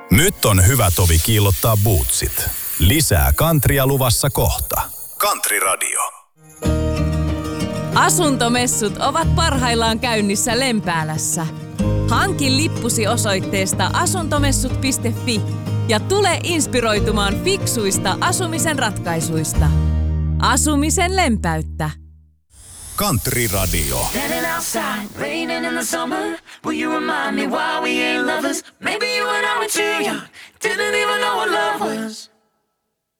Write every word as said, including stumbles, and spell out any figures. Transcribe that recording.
Nyt on hyvä tovi kiillottaa bootsit. Lisää kantria luvassa kohta. Country Radio. Asuntomessut ovat parhaillaan käynnissä Lempäälässä. Hanki lippusi osoitteesta asuntomessut piste fi ja tule inspiroitumaan fiksuista asumisen ratkaisuista. Asumisen lempäyttä. Country Radio. Standing outside, raining in the summer. Will you remind me why we ain't lovers? Maybe you and I were too young, didn't even know what love was.